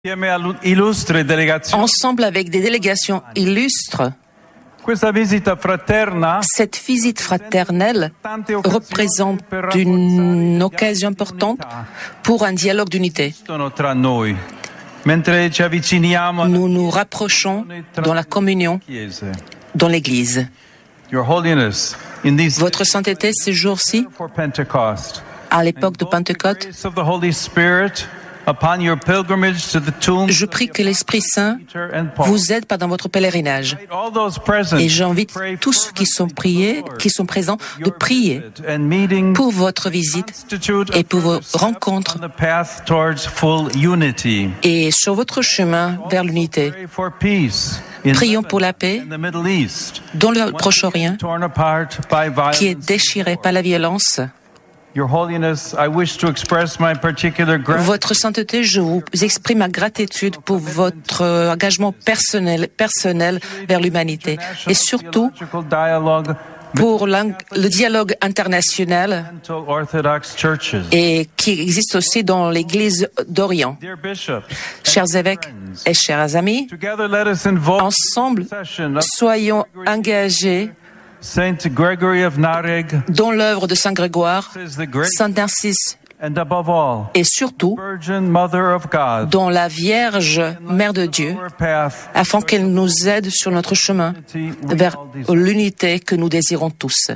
Ensemble avec des délégations illustres, cette visite fraternelle représente une occasion importante pour un dialogue d'unité. Nous nous rapprochons dans la communion, dans l'Église. Votre sainteté, ces jours-ci, à l'époque de Pentecôte, je prie que l'Esprit Saint vous aide pendant votre pèlerinage. Et j'invite tous ceux qui sont présents, de prier pour votre visite et pour vos rencontres et sur votre chemin vers l'unité. Prions pour la paix dans le Proche-Orient, qui est déchiré par la violence. Votre sainteté, je vous exprime ma gratitude pour votre engagement personnel vers l'humanité et surtout pour le dialogue international et qui existe aussi dans l'Église d'Orient. Chers évêques et chers amis, ensemble, soyons engagés dans l'œuvre de Saint Grégoire, Saint Narcisse et surtout dans la Vierge Mère de Dieu, afin qu'elle nous aide sur notre chemin vers l'unité que nous désirons tous.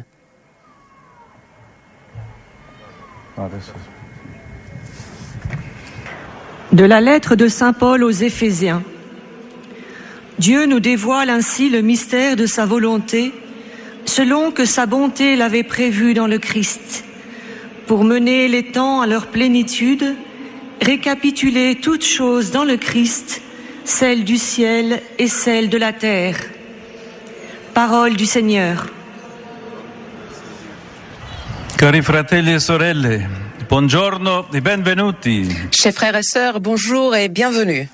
De la lettre de Saint Paul aux Éphésiens. Dieu nous dévoile ainsi le mystère de sa volonté, selon que sa bonté l'avait prévu dans le Christ, pour mener les temps à leur plénitude, récapituler toutes choses dans le Christ, celles du ciel et celles de la terre. Parole du Seigneur. Cari fratelli e sorelle, buongiorno e benvenuti. Chers frères et sœurs, bonjour et bienvenue.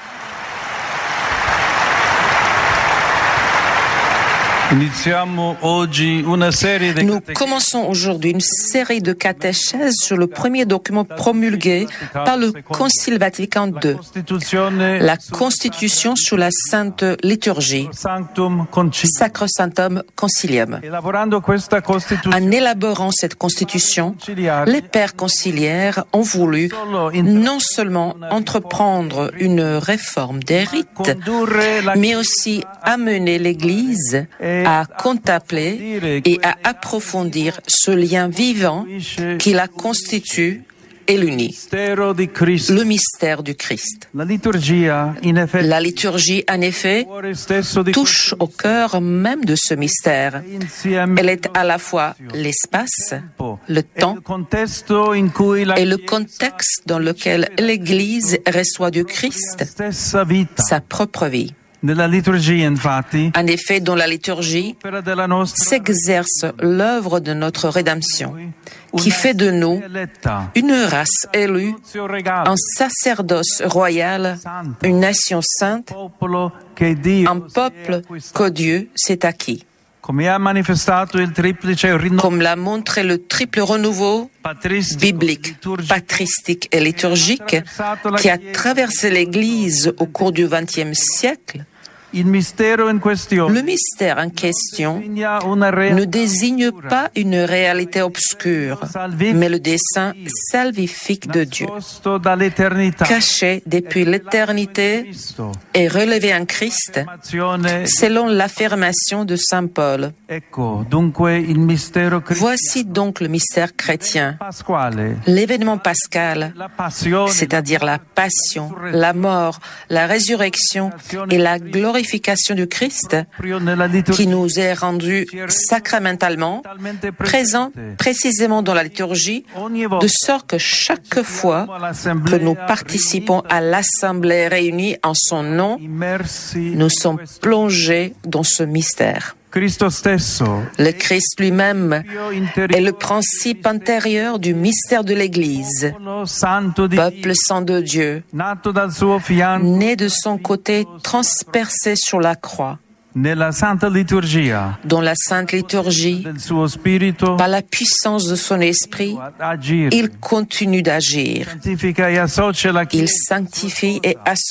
Nous commençons aujourd'hui une série de catéchèses sur le premier document promulgué par le Concile Vatican II, la Constitution sur la Sainte Liturgie, Sacrosanctum Concilium. En élaborant cette Constitution, les pères conciliaires ont voulu non seulement entreprendre une réforme des rites, mais aussi amener l'Église à contempler et à approfondir ce lien vivant qui la constitue et l'unit, le mystère du Christ. La liturgie, en effet, touche au cœur même de ce mystère. Elle est à la fois l'espace, le temps et le contexte dans lequel l'Église reçoit du Christ sa propre vie. En effet, dans la liturgie s'exerce l'œuvre de notre rédemption, qui fait de nous une race élue, un sacerdoce royal, une nation sainte, un peuple que Dieu s'est acquis. Comme l'a montré le triple renouveau biblique, patristique et liturgique qui a traversé l'Église au cours du XXe siècle, le mystère en question ne désigne pas une réalité obscure, mais le dessein salvifique de Dieu, caché depuis l'éternité et relevé en Christ, selon l'affirmation de Saint Paul. Voici donc le mystère chrétien, l'événement pascal, c'est-à-dire la passion, la mort, la résurrection et la glorification du Christ qui nous est rendu sacramentalement présent précisément dans la liturgie, de sorte que chaque fois que nous participons à l'assemblée réunie en son nom, nous sommes plongés dans ce mystère. Le Christ lui-même est le principe intérieur du mystère de l'Église, peuple saint de Dieu, né de son côté transpercé sur la croix. Dans la Sainte Liturgie, par la puissance de son Esprit, il continue d'agir. Il sanctifie et associe